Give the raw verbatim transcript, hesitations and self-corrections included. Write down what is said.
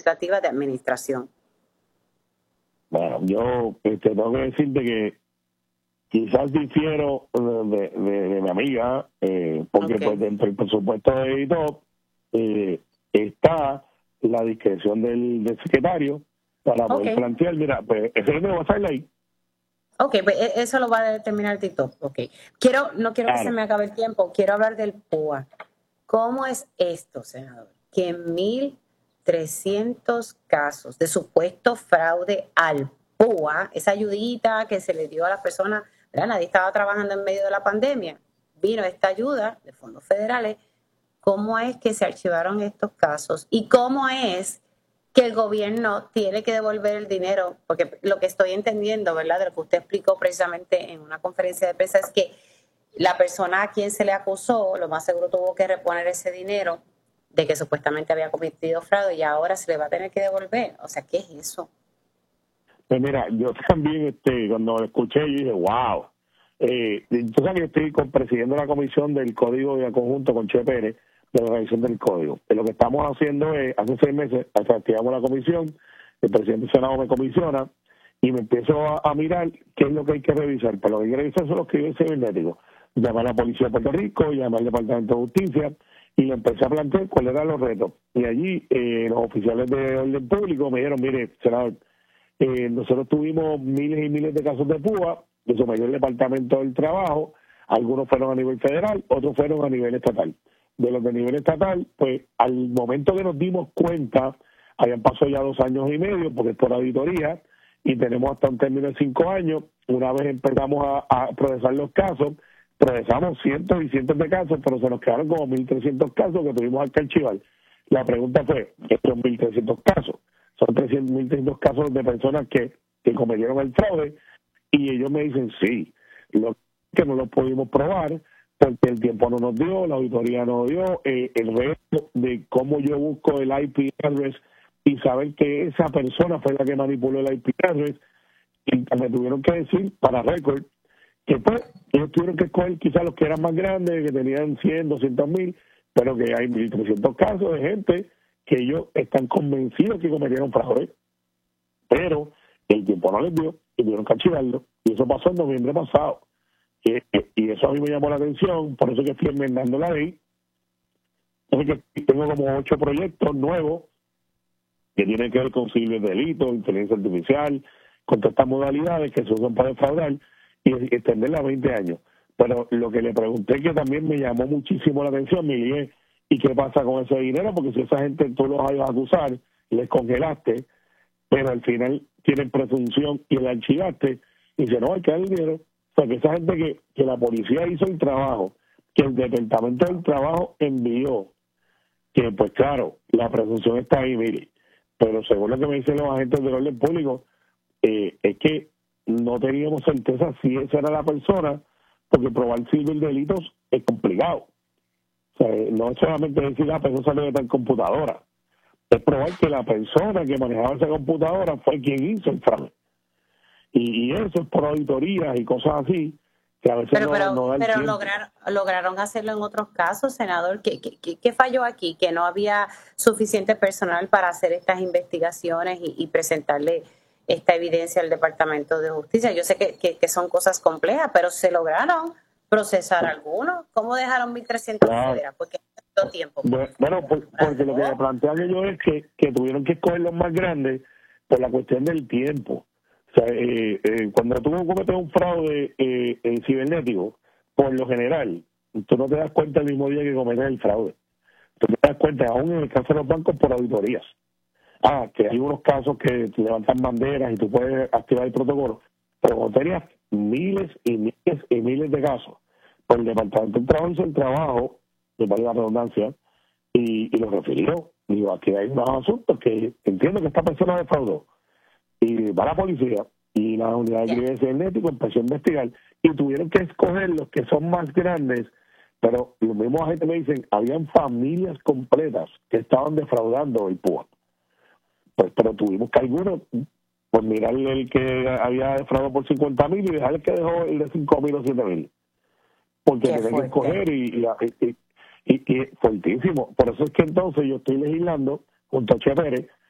administrativa de administración. Bueno, yo este, tengo que decirte que quizás difiero de, de, de mi amiga, eh, porque okay. pues dentro del presupuesto de I T O P eh, está la discreción del, del secretario para poder okay. plantear, mira, pues ese dinero va a salir ahí. Ok, pues eso lo va a determinar T I T O P. Okay. Quiero, no quiero claro. que se me acabe el tiempo, quiero hablar del P U A. ¿Cómo es esto, senador? Que en mil trescientos casos de supuesto fraude al P U A, esa ayudita que se le dio a las personas, ¿verdad? Nadie estaba trabajando en medio de la pandemia, vino esta ayuda de fondos federales. ¿Cómo es que se archivaron estos casos? ¿Y cómo es que el gobierno tiene que devolver el dinero? Porque lo que estoy entendiendo, ¿verdad?, de lo que usted explicó precisamente en una conferencia de prensa es que la persona a quien se le acusó, lo más seguro tuvo que reponer ese dinero de que supuestamente había cometido fraude y ahora se le va a tener que devolver. O sea, ¿qué es eso? Pues mira, yo también, este, cuando lo escuché, yo dije, wow. Eh, tú sabes que estoy con, presidiendo la comisión del Código de Conjunto con Che Pérez, de la revisión del Código. Y lo que estamos haciendo es, hace seis meses, activamos la comisión, el presidente del Senado me comisiona, y me empiezo a, a mirar qué es lo que hay que revisar. Pero lo que hay que revisar son los crímenes cibernéticos. Llamé a la Policía de Puerto Rico, llamé al Departamento de Justicia, y le empecé a plantear cuáles eran los retos. Y allí eh, los oficiales de orden público me dijeron, mire, senador, eh, nosotros tuvimos miles y miles de casos de P U A, que sometió el Departamento del Trabajo, algunos fueron a nivel federal, otros fueron a nivel estatal. De los de nivel estatal, pues al momento que nos dimos cuenta, habían pasado ya dos años y medio, porque es por auditoría, y tenemos hasta un término de cinco años. Una vez empezamos a, a procesar los casos, procesamos cientos y cientos de casos, pero se nos quedaron como mil trescientos casos que tuvimos que archivar. La pregunta fue, estos mil trescientos casos, son mil trescientos casos de personas que, que cometieron el fraude, y ellos me dicen, sí, lo que no lo pudimos probar, porque el tiempo no nos dio, la auditoría no dio, eh, el resto de cómo yo busco el I P address y saber que esa persona fue la que manipuló el I P address, y me tuvieron que decir, para récord, que pues ellos tuvieron que escoger quizás los que eran más grandes, que tenían cien, doscientos mil, pero que hay mil trescientos casos de gente que ellos están convencidos que cometieron fraude, pero el tiempo no les dio y tuvieron que archivarlo, y eso pasó en noviembre pasado. Y, y eso a mí me llamó la atención, por eso que estoy enmendando la ley. Entonces que tengo como ocho proyectos nuevos que tienen que ver con ciber delitos, inteligencia artificial, con todas estas modalidades que se usan para defraudar y extenderla a veinte años. Pero lo que le pregunté, que también me llamó muchísimo la atención, Miguel, ¿y qué pasa con ese dinero? Porque si esa gente tú los vas a acusar, les congelaste, pero al final tienen presunción y le archivaste, y dice, no, hay que dar el dinero. O sea, que esa gente que, que la policía hizo el trabajo, que el Departamento del Trabajo envió, que pues claro, la presunción está ahí, mire, pero según lo que me dicen los agentes del orden público, eh, es que no teníamos certeza si esa era la persona, porque probar ciberdelitos es complicado. O sea, no es solamente decir la persona salió de tal computadora, es probar que la persona que manejaba esa computadora fue quien hizo el fraude. Y, y eso es por auditorías y cosas así, que a veces pero, no, pero, no da el pero tiempo. lograron, lograron hacerlo en otros casos, senador. ¿Qué, qué, qué falló aquí? Que no había suficiente personal para hacer estas investigaciones y, y presentarle esta evidencia al Departamento de Justicia. Yo sé que, que, que son cosas complejas, pero se lograron procesar algunos. ¿Cómo dejaron mil trescientos Claro. fuera? Porque no tiempo. Bueno, por, porque lo que me plantean ellos es que, que tuvieron que escoger los más grandes por la cuestión del tiempo. O sea, eh, eh, cuando tú cometes un fraude eh, eh, cibernético, por lo general, tú no te das cuenta el mismo día que cometes el fraude. Tú te das cuenta, aún en el caso de los bancos, por auditorías. Ah, que hay unos casos que te levantan banderas y tú puedes activar el protocolo, pero cuando tenías miles y miles y miles de casos, pues el Departamento del Trabajo hizo el trabajo, de varias redundancia, y, y lo refirió. Digo, aquí hay unos asuntos que entiendo que esta persona defraudó. Y va la policía y la unidad de crimen cibernético empezó a investigar y tuvieron que escoger los que son más grandes, pero los mismos agentes me dicen, habían familias completas que estaban defraudando el P U A. Pues, pero tuvimos que algunos, pues mirarle el que había defraudado por cincuenta mil y dejar el que dejó el de cinco mil o siete mil. Porque tenían que escoger y, y, y, y, y fuertísimo. Por eso es que entonces yo estoy legislando junto a Che Pérez